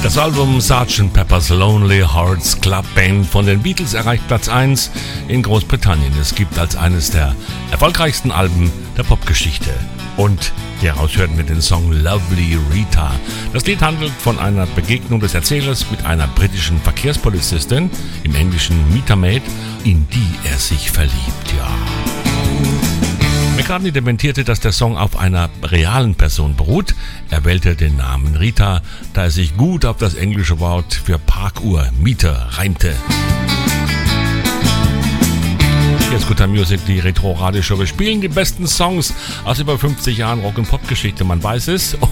Das Album Sgt. Pepper's Lonely Hearts Club Band von den Beatles erreicht Platz 1 in Großbritannien. Es gibt als eines der erfolgreichsten Alben der Popgeschichte. Und hieraus hörten wir den Song Lovely Rita. Das Lied handelt von einer Begegnung des Erzählers mit einer britischen Verkehrspolizistin, im Englischen Meter Maid, in die er sich verliebt, ja. McCartney dementierte, dass der Song auf einer realen Person beruht. Er wählte den Namen Rita, da er sich gut auf das englische Wort für Parkuhr, Mieter, reimte. Hier ist Guter Music, die Retro-Radio-Show. Wir spielen die besten Songs aus über 50 Jahren Rock- und Pop-Geschichte, man weiß es.